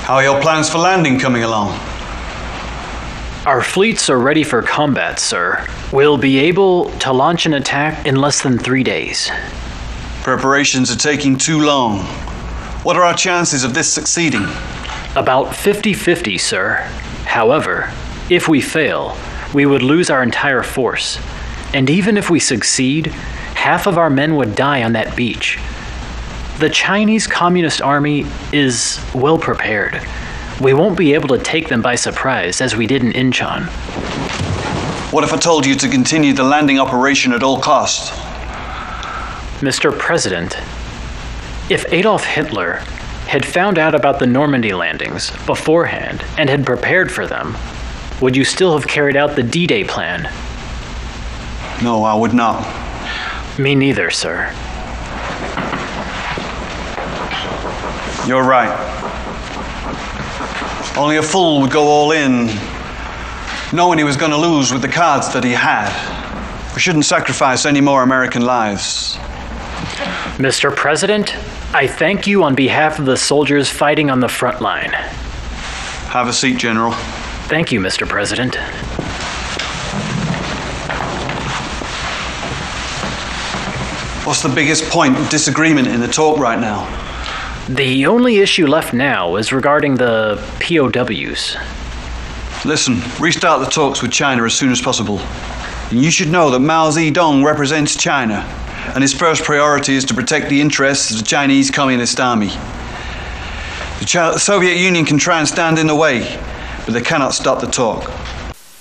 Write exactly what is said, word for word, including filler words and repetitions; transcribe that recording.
How are your plans for landing coming along? Our fleets are ready for combat, sir. We'll be able to launch an attack in less than three days. Preparations are taking too long. What are our chances of this succeeding? About fifty-fifty, sir. However, if we fail, we would lose our entire force. And even if we succeed, half of our men would die on that beach. The Chinese Communist Army is well prepared. We won't be able to take them by surprise as we did in Incheon. What if I told you to continue the landing operation at all costs? Mister President, if Adolf Hitler had found out about the Normandy landings beforehand and had prepared for them, would you still have carried out the D-Day plan? No, I would not. Me neither, sir. You're right. Only a fool would go all in, knowing he was going to lose with the cards that he had. We shouldn't sacrifice any more American lives. Mister President, I thank you on behalf of the soldiers fighting on the front line. Have a seat, General. Thank you, Mister President. What's the biggest point of disagreement in the talk right now? The only issue left now is regarding the P O Ws. Listen, restart the talks with China as soon as possible. And you should know that Mao Zedong represents China, and his first priority is to protect the interests of the Chinese Communist Army. The Ch- Soviet Union can try and stand in the way, but they cannot stop the talk.